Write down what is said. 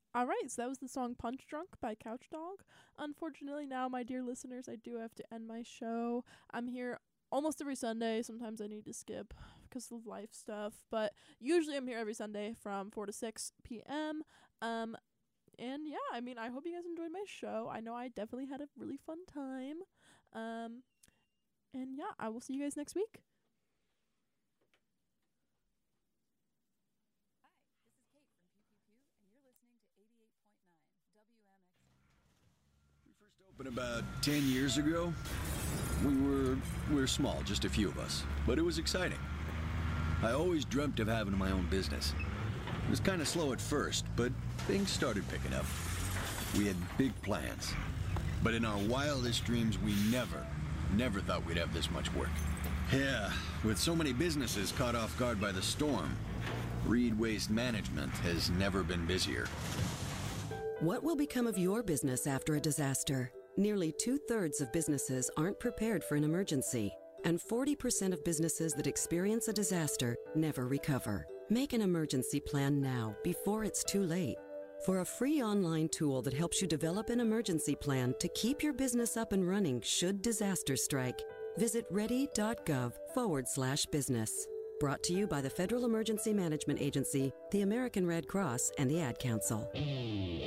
All right, so that was the song Punch Drunk by Couch Dog. Unfortunately, now, my dear listeners, I do have to end my show. I'm here almost every Sunday. Sometimes I need to skip because of life stuff, but usually I'm here every Sunday from 4 to 6 p.m. And yeah, I mean, I hope you guys enjoyed my show. I know I definitely had a really fun time. Um, and yeah, I will see you guys next week. Hi, this is Kate from Pew Pew Pew, and you're listening to 88.9 WMX. We first opened about 10 years ago. We were small, just a few of us, but it was exciting. I always dreamt of having my own business. It was kind of slow at first, but things started picking up. We had big plans. But in our wildest dreams, we never thought we'd have this much work. Yeah, with so many businesses caught off guard by the storm, Reed Waste Management has never been busier. What will become of your business after a disaster? Nearly 2/3 of businesses aren't prepared for an emergency, and 40% of businesses that experience a disaster never recover. Make an emergency plan now, before it's too late. For a free online tool that helps you develop an emergency plan to keep your business up and running should disaster strike, visit ready.gov/business. Brought to you by the Federal Emergency Management Agency, the American Red Cross, and the Ad Council.